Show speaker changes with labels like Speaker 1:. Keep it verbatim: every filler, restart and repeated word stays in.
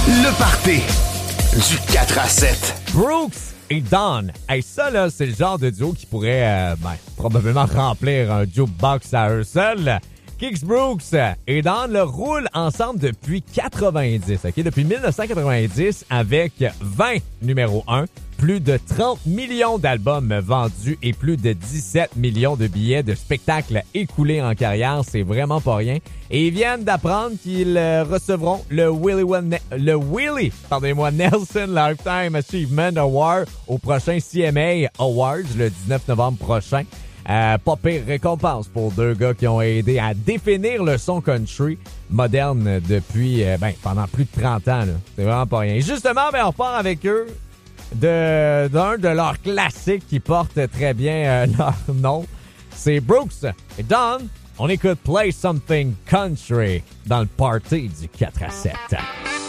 Speaker 1: Le party du quatre à sept.
Speaker 2: Brooks et Don. Hey, ça, là, c'est le genre de duo qui pourrait euh, ben, probablement remplir un jukebox à eux seuls. Kix Brooks et Don le roulent ensemble depuis quatre-vingt-dix, ok? Depuis dix-neuf cent quatre-vingt-dix avec vingt numéro un, plus de trente millions d'albums vendus et plus de dix-sept millions de billets de spectacles écoulés en carrière. C'est vraiment pas rien. Et ils viennent d'apprendre qu'ils recevront le Willie, One- le Willie, pardonnez-moi, Nelson Lifetime Achievement Award au prochain C M A Awards le dix-neuf novembre prochain. Euh, pas pire récompense pour deux gars qui ont aidé à définir le son country moderne depuis euh, ben, pendant plus de trente ans. Là. C'est vraiment pas rien. Et justement, ben, on part avec eux de, d'un de leurs classiques qui porte très bien euh, leur nom. C'est Brooks et Don. On écoute Play Something Country dans le party du quatre à sept.